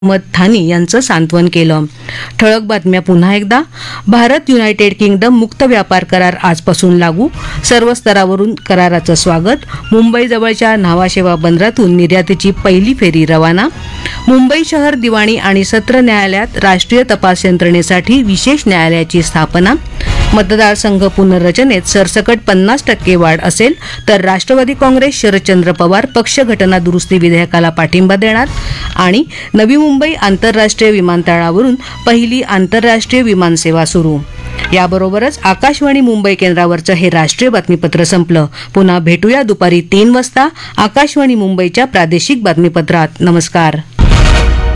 मोहम्मद थानी यांचं सांत्वन केलं. ठळक बातम्या पुन्हा एकदा. भारत युनायटेड किंगडम मुक्त व्यापार करार आजपासून लागू. सर्व स्तरावरून कराराचं स्वागत. मुंबईजवळच्या न्हावाशेवा बंदरातून निर्यातीची पहिली फेरी रवाना. मुंबई शहर दिवाणी आणि सत्र न्यायालयात राष्ट्रीय तपास यंत्रणेसाठी विशेष न्यायालयाची स्थापना. मतदारसंघ पुनर्रचनेत सरसकट 50% वाढ असेल तर राष्ट्रवादी काँग्रेस शरदचंद्र पवार पक्ष घटना दुरुस्ती विधेयकाला पाठिंबा देणार. आणि नवी मुंबई आंतरराष्ट्रीय विमानतळावरून पहिली आंतरराष्ट्रीय विमानसेवा सुरू. याबरोबरच आकाशवाणी मुंबई केंद्रावरचं हे राष्ट्रीय बातमीपत्र संपलं. पुन्हा भेटूया दुपारी 3 वाजता आकाशवाणी मुंबईच्या प्रादेशिक बातमीपत्रात. नमस्कार.